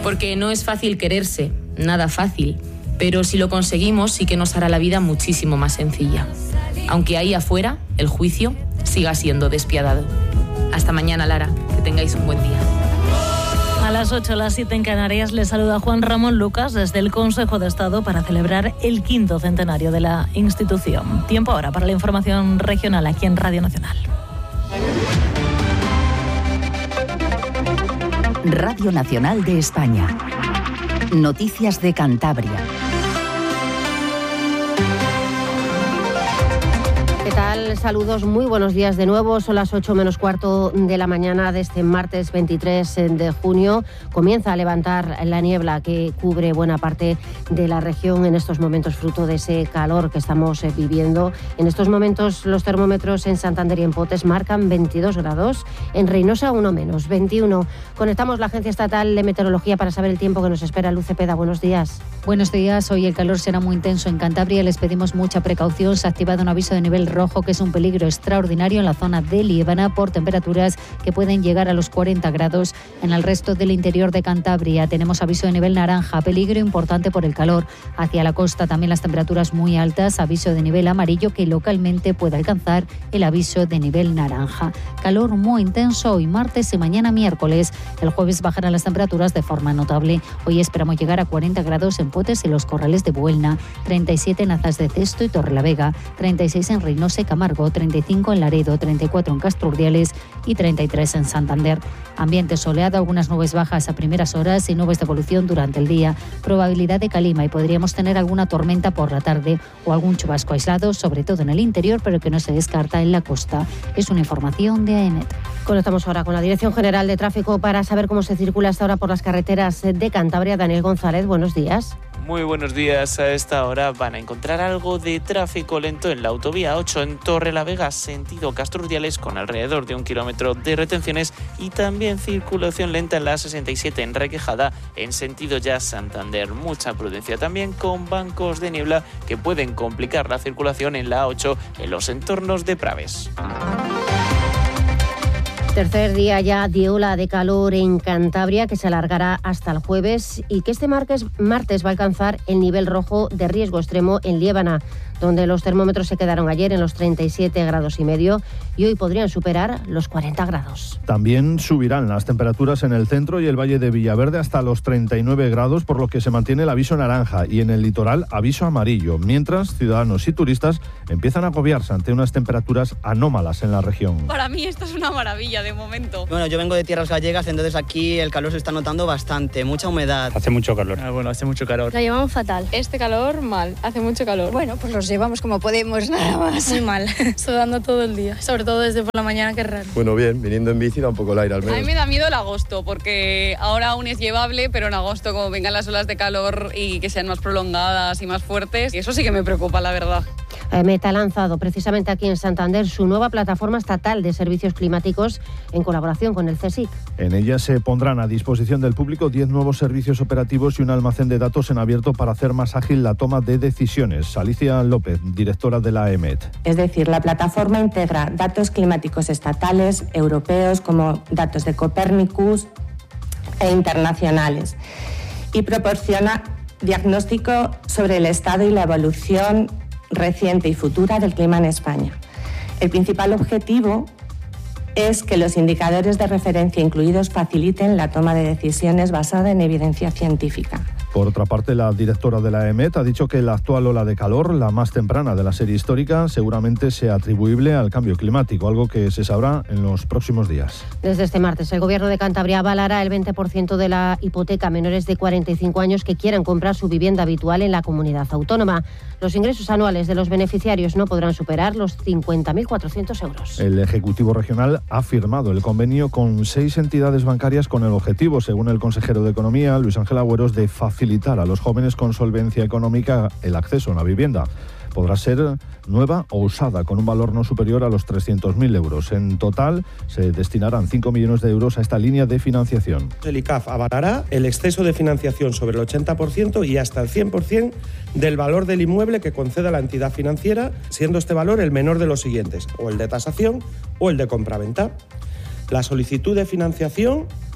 Porque no es fácil quererse, nada fácil, pero si lo conseguimos sí que nos hará la vida muchísimo más sencilla. Aunque ahí afuera, el juicio siga siendo despiadado. Hasta mañana, Lara, que tengáis un buen día. A las 8, las 7 en Canarias, les saluda Juan Ramón Lucas desde el Consejo de Estado para celebrar el 5º centenario de la institución. Tiempo ahora para la información regional aquí en Radio Nacional. Radio Nacional de España. Noticias de Cantabria. ¿Qué tal? Saludos, muy buenos días de nuevo. Son las 8 menos cuarto de la mañana de este martes 23 de junio. Comienza a levantar la niebla que cubre buena parte de la región en estos momentos, fruto de ese calor que estamos viviendo. En estos momentos los termómetros en Santander y en Potes marcan 22 grados, en Reynosa 1 menos, 21. Conectamos la Agencia Estatal de Meteorología para saber el tiempo que nos espera. Luz Cepeda, buenos días. Buenos días. Hoy el calor será muy intenso en Cantabria. Les pedimos mucha precaución. Se ha activado un aviso de nivel rojo, que es un peligro extraordinario en la zona de Liébana por temperaturas que pueden llegar a los 40 grados. En el resto del interior de Cantabria tenemos aviso de nivel naranja, peligro importante por el calor. Hacia la costa también las temperaturas muy altas, aviso de nivel amarillo que localmente puede alcanzar el aviso de nivel naranja. Calor muy intenso hoy martes y mañana miércoles. El jueves bajarán las temperaturas de forma notable. Hoy esperamos llegar a 40 grados en Potes y los Corrales de Buelna, 37 en Azas de Cesto y Torrelavega, 36 en Reynosa y Camargo, 35 en Laredo, 34 en Castro Urdiales y 33 en Santander. Ambiente soleado, algunas nubes bajas a primeras horas y nubes de evolución durante el día. Probabilidad de calima y podríamos tener alguna tormenta por la tarde o algún chubasco aislado, sobre todo en el interior, pero que no se descarta en la costa. Es una información de AEMET. Conectamos ahora con la Dirección General de Tráfico para saber cómo se circula hasta ahora por las carreteras de Cantabria. Daniel González, buenos días. Muy buenos días. A esta hora van a encontrar algo de tráfico lento en la autovía 8 en Torrelavega, sentido Castro Urdiales, con alrededor de 1 kilómetro de retenciones, y también circulación lenta en la 67 en Requejada, en sentido ya Santander. Mucha prudencia también con bancos de niebla que pueden complicar la circulación en la 8 en los entornos de Praves. Tercer día ya de ola de calor en Cantabria, que se alargará hasta el jueves y que este martes va a alcanzar el nivel rojo de riesgo extremo en Liébana, donde los termómetros se quedaron ayer en los 37 grados y medio y hoy podrían superar los 40 grados. También subirán las temperaturas en el centro y el valle de Villaverde hasta los 39 grados, por lo que se mantiene el aviso naranja y en el litoral aviso amarillo, mientras ciudadanos y turistas empiezan a agobiarse ante unas temperaturas anómalas en la región. Para mí esto es una maravilla de momento. Bueno, yo vengo de tierras gallegas, entonces aquí el calor se está notando bastante, mucha humedad. Hace mucho calor. Bueno, hace mucho calor. La llevamos fatal. Este calor, mal. Hace mucho calor. Bueno, pues los llevamos como podemos, nada más. Muy mal. Sudando todo el día. Sobre todo desde por la mañana, que es raro. Bueno, bien, viniendo en bici da un poco el aire al menos. A mí me da miedo el agosto, porque ahora aún es llevable, pero en agosto, como vengan las olas de calor y que sean más prolongadas y más fuertes, eso sí que me preocupa, la verdad. AEMET ha lanzado precisamente aquí en Santander su nueva plataforma estatal de servicios climáticos en colaboración con el CSIC. En ella se pondrán a disposición del público 10 nuevos servicios operativos y un almacén de datos en abierto para hacer más ágil la toma de decisiones. Alicia López, directora de la AEMET. Es decir, la plataforma integra datos climáticos estatales, europeos, como datos de Copernicus e internacionales, y proporciona diagnóstico sobre el estado y la evolución reciente y futura del clima en España. El principal objetivo es que los indicadores de referencia incluidos faciliten la toma de decisiones basada en evidencia científica. Por otra parte, la directora de la AEMET ha dicho que la actual ola de calor, la más temprana de la serie histórica, seguramente sea atribuible al cambio climático, algo que se sabrá en los próximos días. Desde este martes, el Gobierno de Cantabria avalará el 20% de la hipoteca a menores de 45 años que quieran comprar su vivienda habitual en la comunidad autónoma. Los ingresos anuales de los beneficiarios no podrán superar los 50.400 euros. El Ejecutivo Regional ha firmado el convenio con 6 entidades bancarias con el objetivo, según el consejero de Economía, Luis Ángel Agüeros, de facilitar a los jóvenes con solvencia económica el acceso a una vivienda. Podrá ser nueva o usada, con un valor no superior a los 300.000 euros. En total, se destinarán 5 millones de euros a esta línea de financiación. El ICAF avalará el exceso de financiación sobre el 80% y hasta el 100% del valor del inmueble que conceda la entidad financiera, siendo este valor el menor de los siguientes, o el de tasación o el de compraventa. La solicitud de financiación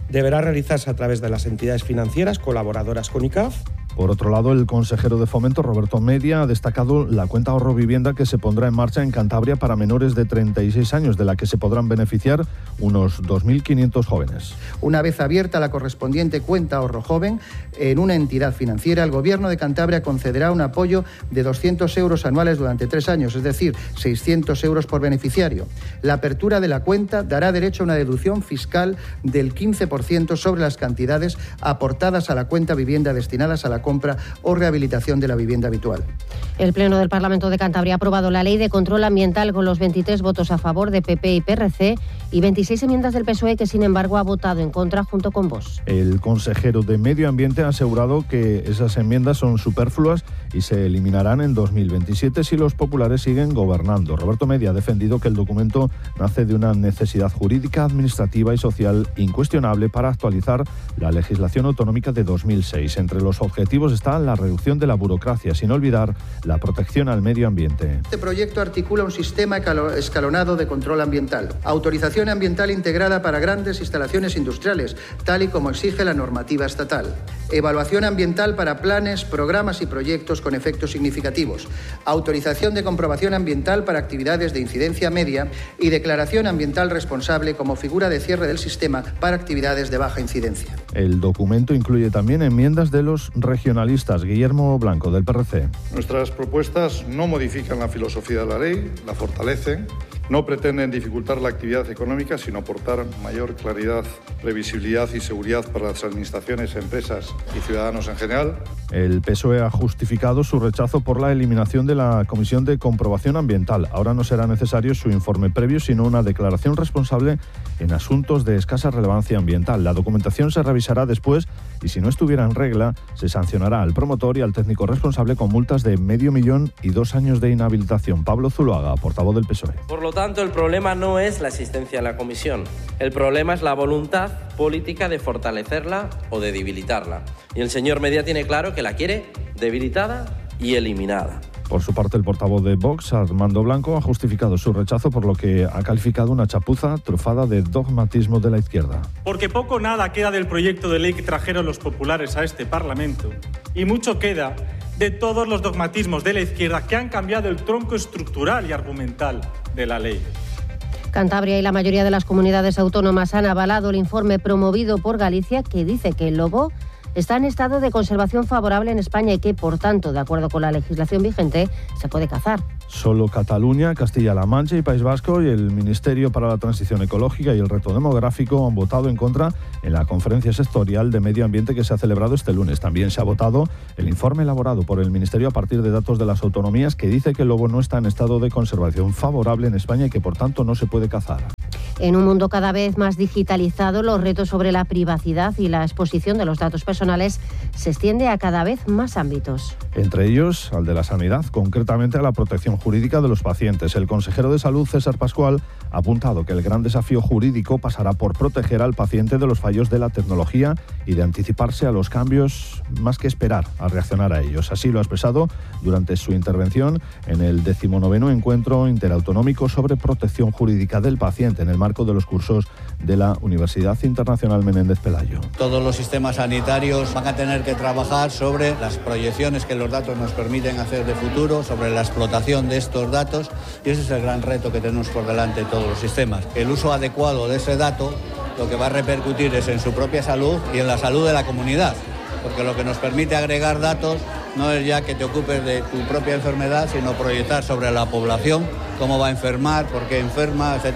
deberá realizarse a través de las entidades financieras colaboradoras con ICAF. Por otro lado, el consejero de Fomento, Roberto Media, ha destacado la cuenta ahorro vivienda que se pondrá en marcha en Cantabria para menores de 36 años, de la que se podrán beneficiar unos 2.500 jóvenes. Una vez abierta la correspondiente cuenta ahorro joven en una entidad financiera, el Gobierno de Cantabria concederá un apoyo de 200 euros anuales durante 3 años, es decir, 600 euros por beneficiario. La apertura de la cuenta dará derecho a una deducción fiscal del 15% sobre las cantidades aportadas a la cuenta vivienda destinadas a la compra o rehabilitación de la vivienda habitual. El Pleno del Parlamento de Cantabria ha aprobado la Ley de Control Ambiental con los 23 votos a favor de PP y PRC y 26 enmiendas del PSOE, que sin embargo ha votado en contra junto con Vox. El consejero de Medio Ambiente ha asegurado que esas enmiendas son superfluas y se eliminarán en 2027 si los populares siguen gobernando. Roberto Media ha defendido que el documento nace de una necesidad jurídica, administrativa y social incuestionable para actualizar la legislación autonómica de 2006. Entre los objetivos está la reducción de la burocracia, sin olvidar la protección al medio ambiente. Este proyecto articula un sistema escalonado de control ambiental. Autorización ambiental integrada para grandes instalaciones industriales, tal y como exige la normativa estatal. Evaluación ambiental para planes, programas y proyectos con efectos significativos. Autorización de comprobación ambiental para actividades de incidencia media y declaración ambiental responsable como figura de cierre del sistema para actividades de baja incidencia. El documento incluye también enmiendas de los regionalistas. Guillermo Blanco, del PRC. Nuestras propuestas no modifican la filosofía de la ley, la fortalecen. No pretenden dificultar la actividad económica, sino aportar mayor claridad, previsibilidad y seguridad para las administraciones, empresas y ciudadanos en general. El PSOE ha justificado su rechazo por la eliminación de la Comisión de Comprobación Ambiental. Ahora no será necesario su informe previo, sino una declaración responsable en asuntos de escasa relevancia ambiental. La documentación se revisará después y, si no estuviera en regla, se sancionará al promotor y al técnico responsable con multas de 500.000 y 2 años de inhabilitación. Pablo Zuluaga, portavoz del PSOE. Por lo tanto, el problema no es la existencia de la comisión. El problema es la voluntad política de fortalecerla o de debilitarla. Y el señor Media tiene claro que la quiere debilitada y eliminada. Por su parte, el portavoz de Vox, Armando Blanco, ha justificado su rechazo por lo que ha calificado una chapuza trufada de dogmatismo de la izquierda. Porque poco o nada queda del proyecto de ley que trajeron los populares a este Parlamento y mucho queda de todos los dogmatismos de la izquierda que han cambiado el tronco estructural y argumental de la ley. Cantabria y la mayoría de las comunidades autónomas han avalado el informe promovido por Galicia, que dice que el lobo está en estado de conservación favorable en España y que, por tanto, de acuerdo con la legislación vigente, se puede cazar. Solo Cataluña, Castilla-La Mancha y País Vasco y el Ministerio para la Transición Ecológica y el Reto Demográfico han votado en contra en la conferencia sectorial de Medio Ambiente que se ha celebrado este lunes. También se ha votado el informe elaborado por el Ministerio a partir de datos de las autonomías que dice que el lobo no está en estado de conservación favorable en España y que, por tanto, no se puede cazar. En un mundo cada vez más digitalizado, los retos sobre la privacidad y la exposición de los datos personales se extiende a cada vez más ámbitos. Entre ellos, al de la sanidad, concretamente a la protección jurídica de los pacientes. El consejero de Salud, César Pascual, ha apuntado que el gran desafío jurídico pasará por proteger al paciente de los fallos de la tecnología y de anticiparse a los cambios más que esperar a reaccionar a ellos. Así lo ha expresado durante su intervención en el 19º Encuentro Interautonómico sobre Protección Jurídica del Paciente en el marco de los cursos de la Universidad Internacional Menéndez Pelayo. Todos los sistemas sanitarios van a tener que trabajar sobre las proyecciones que los datos nos permiten hacer de futuro, sobre la explotación de estos datos, y ese es el gran reto que tenemos por delante todos los sistemas. El uso adecuado de ese dato lo que va a repercutir es en su propia salud y en la salud de la comunidad, porque lo que nos permite agregar datos no es ya que te ocupes de tu propia enfermedad, sino proyectar sobre la población cómo va a enfermar, por qué enferma, etc.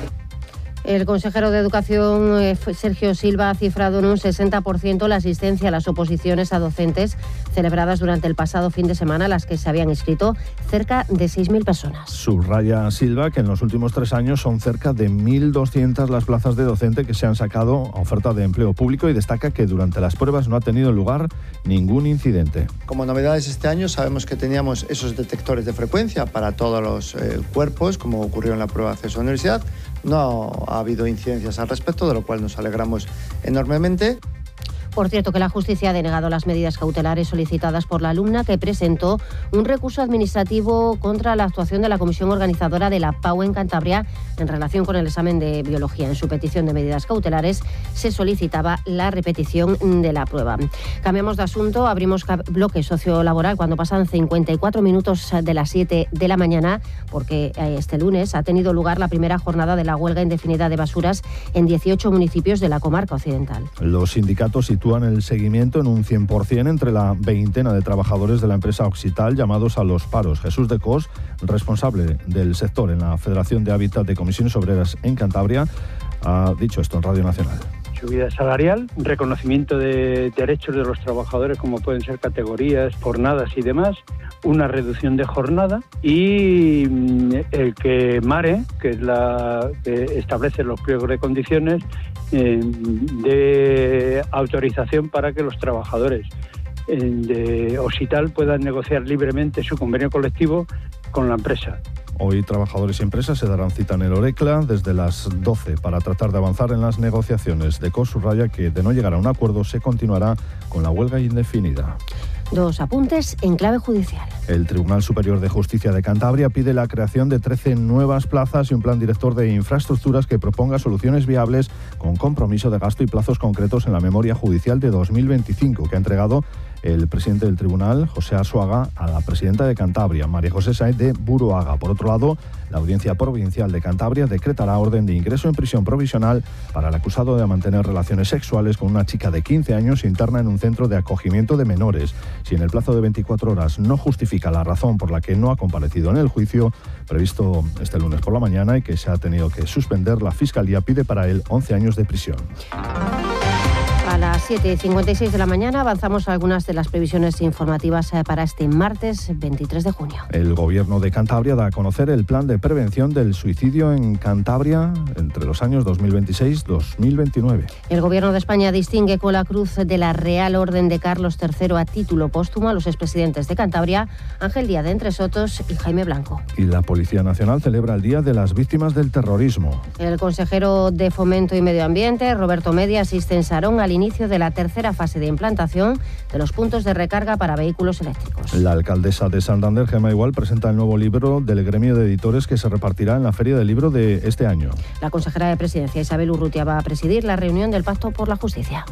El consejero de Educación, Sergio Silva, ha cifrado en un 60% la asistencia a las oposiciones a docentes celebradas durante el pasado fin de semana, a las que se habían inscrito cerca de 6.000 personas. Subraya Silva que en los últimos 3 años son cerca de 1.200 las plazas de docente que se han sacado a oferta de empleo público y destaca que durante las pruebas no ha tenido lugar ningún incidente. Como novedades este año sabemos que teníamos esos detectores de frecuencia para todos los cuerpos, como ocurrió en la prueba de acceso a la universidad. No ha habido incidencias al respecto, de lo cual nos alegramos enormemente. Por cierto, que la justicia ha denegado las medidas cautelares solicitadas por la alumna que presentó un recurso administrativo contra la actuación de la comisión organizadora de la PAU en Cantabria en relación con el examen de biología. En su petición de medidas cautelares se solicitaba la repetición de la prueba. Cambiamos de asunto, abrimos bloque sociolaboral cuando pasan 54 minutos de las 7 de la mañana, porque este lunes ha tenido lugar la primera jornada de la huelga indefinida de basuras en 18 municipios de la comarca occidental. Los sindicatos sitúan el seguimiento en un 100% entre la veintena de trabajadores de la empresa Oxital llamados a los paros. Jesús de Cos, responsable del sector en la Federación de Hábitat de Comisiones Obreras en Cantabria, ha dicho esto en Radio Nacional. Subida salarial, reconocimiento de derechos de los trabajadores como pueden ser categorías, jornadas y demás, una reducción de jornada y el que MARE, que es la que establece los pliegos de condiciones, de autorización para que los trabajadores de Oxital puedan negociar libremente su convenio colectivo con la empresa. Hoy trabajadores y empresas se darán cita en el Orecla desde las 12 para tratar de avanzar en las negociaciones. De Cos subraya que de no llegar a un acuerdo se continuará con la huelga indefinida. Dos apuntes en clave judicial. El Tribunal Superior de Justicia de Cantabria pide la creación de 13 nuevas plazas y un plan director de infraestructuras que proponga soluciones viables con compromiso de gasto y plazos concretos en la memoria judicial de 2025 que ha entregado el presidente del tribunal, José Arzuaga, a la presidenta de Cantabria, María José Sáenz de Buruaga. Por otro lado, la Audiencia Provincial de Cantabria decretará orden de ingreso en prisión provisional para el acusado de mantener relaciones sexuales con una chica de 15 años interna en un centro de acogimiento de menores. Si en el plazo de 24 horas no justifica la razón por la que no ha comparecido en el juicio previsto este lunes por la mañana y que se ha tenido que suspender, la Fiscalía pide para él 11 años de prisión. A las 7:56 de la mañana avanzamos a algunas de las previsiones informativas para este martes 23 de junio. El Gobierno de Cantabria da a conocer el plan de prevención del suicidio en Cantabria entre los años 2026-2029. El Gobierno de España distingue con la Cruz de la Real Orden de Carlos III a título póstumo a los expresidentes de Cantabria, Ángel Díaz de Entre Sotos y Jaime Blanco. Y la Policía Nacional celebra el Día de las Víctimas del Terrorismo. El consejero de Fomento y Medio Ambiente, Roberto Media, asiste en Sarón al inicio de la tercera fase de implantación de los puntos de recarga para vehículos eléctricos. La alcaldesa de Santander, Gemma Igual, presenta el nuevo libro del gremio de editores que se repartirá en la Feria del Libro de este año. La consejera de Presidencia, Isabel Urrutia, va a presidir la reunión del Pacto por la Justicia.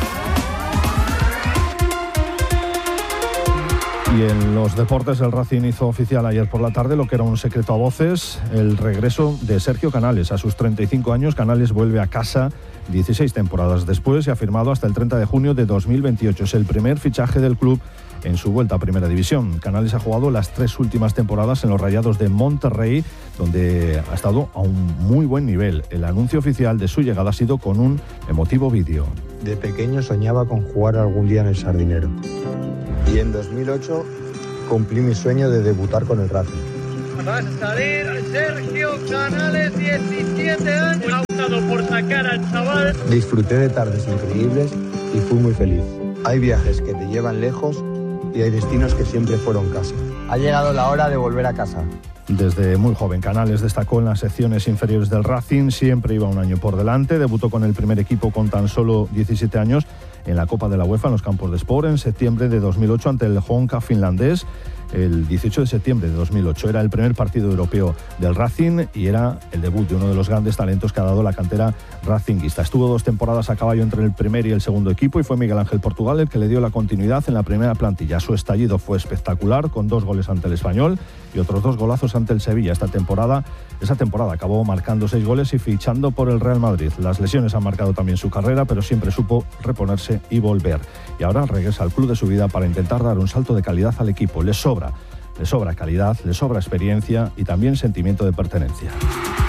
Y en los deportes, el Racing hizo oficial ayer por la tarde lo que era un secreto a voces, el regreso de Sergio Canales. A sus 35 años, Canales vuelve a casa 16 temporadas después y ha firmado hasta el 30 de junio de 2028. Es el primer fichaje del club en su vuelta a Primera División. Canales ha jugado las 3 últimas temporadas en los Rayados de Monterrey, donde ha estado a un muy buen nivel. El anuncio oficial de su llegada ha sido con un emotivo vídeo. De pequeño soñaba con jugar algún día en el Sardinero. Y en 2008 cumplí mi sueño de debutar con el Racing. Va a salir Sergio Canales, 17 años. Ha optado por sacar al chaval. Disfruté de tardes increíbles y fui muy feliz. Hay viajes que te llevan lejos y hay destinos que siempre fueron casa. Ha llegado la hora de volver a casa. Desde muy joven, Canales destacó en las secciones inferiores del Racing, siempre iba un año por delante, debutó con el primer equipo con tan solo 17 años en la Copa de la UEFA en los campos de Sport en septiembre de 2008 ante el Honka finlandés. El 18 de septiembre de 2008 era el primer partido europeo del Racing y era el debut de uno de los grandes talentos que ha dado la cantera racinguista. Estuvo 2 temporadas a caballo entre el primer y el segundo equipo y fue Miguel Ángel Portugal el que le dio la continuidad en la primera plantilla. Su estallido fue espectacular, con 2 goles ante el Español y otros 2 golazos ante el Sevilla. Esa temporada acabó marcando 6 goles y fichando por el Real Madrid. Las lesiones han marcado también su carrera, pero siempre supo reponerse y volver. Y ahora regresa al club de su vida para intentar dar un salto de calidad al equipo. Le sobra calidad, le sobra experiencia y también sentimiento de pertenencia.